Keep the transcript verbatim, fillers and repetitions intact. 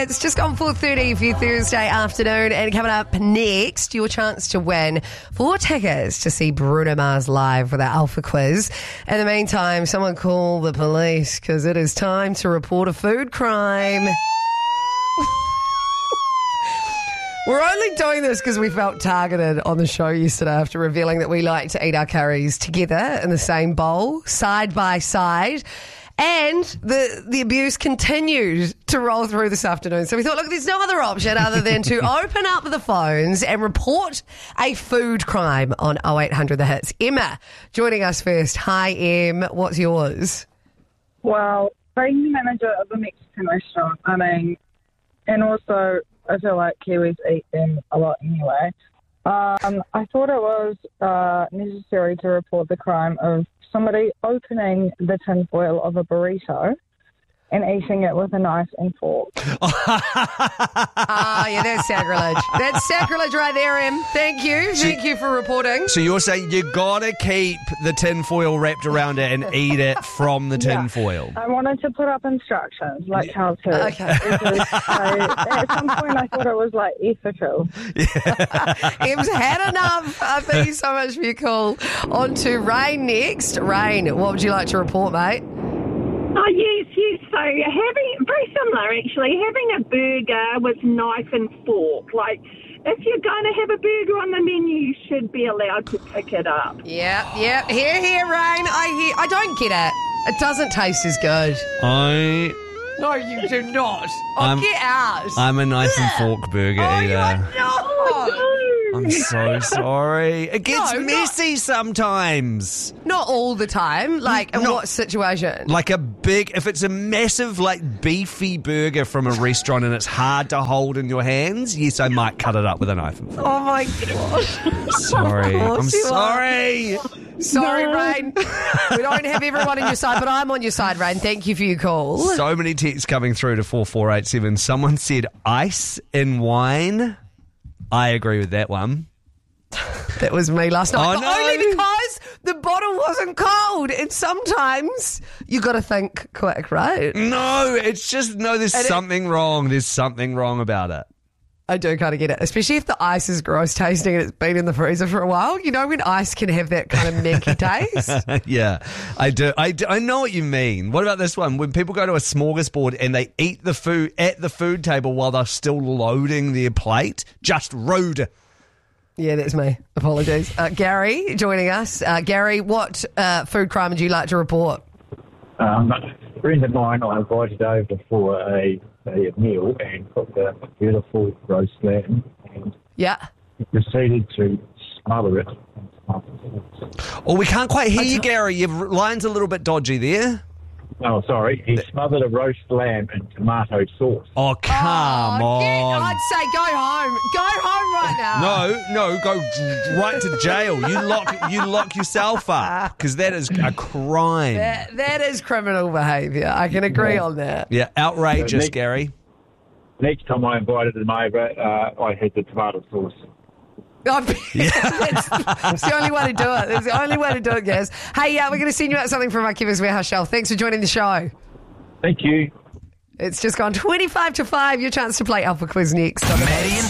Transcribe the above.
It's just gone four thirty for your Thursday afternoon, and coming up next, your chance to win four tickets to see Bruno Mars live with our Alpha Quiz. In the meantime, someone call the police because it is time to report a food crime. We're only doing this because we felt targeted on the show yesterday after revealing that we like to eat our curries together in the same bowl, side by side. And the the abuse continued to roll through this afternoon. So we thought, look, there's no other option other than to open up the phones and report a food crime on oh eight hundred The Hits. Emma, joining us first. Hi, Em. What's yours? Well, being the manager of a Mexican restaurant, I mean, and also I feel like Kiwis eat them a lot anyway. Um, I thought it was uh, necessary to report the crime of somebody opening the tinfoil of a burrito and eating it with a knife and fork. Ah, oh, yeah, that's sacrilege. That's sacrilege right there, Em. Thank you. So, Thank you for reporting. So you're saying you gotta keep the tinfoil wrapped around it and eat it from the tinfoil? Yeah. I wanted to put up instructions, like how to. Okay. Because I, at some point I thought it was like ethical. Em's had enough. Uh, thank you so much for your call. On to Rain next. Rain, what would you like to report, mate? Oh, yes, yes. So having, very similar actually, having a burger with knife and fork. Like, if you're going to have a burger on the menu, you should be allowed to pick it up. Yep, yep. Here, here, Rain. I hear. I don't get it. It doesn't taste as good. I... No, you do not. Oh, I'm- get out. I'm a knife and fork burger oh, eater. you are not. I'm so sorry. It gets No, not- messy sometimes. Not all the time. Like, in No. what situation? Like a big, if it's a massive, like, beefy burger from a restaurant and it's hard to hold in your hands, yes, I might cut it up with a knife and fork. Oh, my God. Sorry. I'm course you are. sorry. Sorry, Rain. We don't have everyone on your side, but I'm on your side, Rain. Thank you for your call. So many texts coming through to four four eight seven. Someone said ice in wine. I agree with that one. That was me last night. Oh, but no. only because the bottle wasn't cold. And sometimes you got to think quick, right? No, it's just, no, there's And it- something wrong. There's something wrong about it. I do kind of get it, especially if the ice is gross tasting and it's been in the freezer for a while. You know when ice can have that kind of manky taste? Yeah, I do. I do. I know what you mean. What about this one? When people go to a smorgasbord and they eat the food at the food table while they're still loading their plate? Just rude. Yeah, that's me. Apologies. Uh, Gary joining us. Uh, Gary, what uh, food crime would you like to report? Um, a friend of mine I invited over for a, a meal and cooked a beautiful roast lamb and Yeah. proceeded to smother it. Oh, we can't quite hear you, Gary. Your line's a little bit dodgy there. Oh, sorry. He smothered a roast lamb in tomato sauce. Oh, come Oh, get- on. I'd say go home. Go home right now. No, no, go d- right to jail. You lock, you lock yourself up because that is a crime. That, that is criminal behaviour. I can agree on that. Yeah, outrageous, Nick- Gary. Next time I invited him over, uh, I had the tomato sauce. that's, that's the only way to do it. That's the only way to do it, guys. Hey, yeah, we're going to send you out something from our Chemist Warehouse shelf. Thanks for joining the show. Thank you. It's just gone twenty-five to five. Your chance to play Alpha Quiz next. Maddie and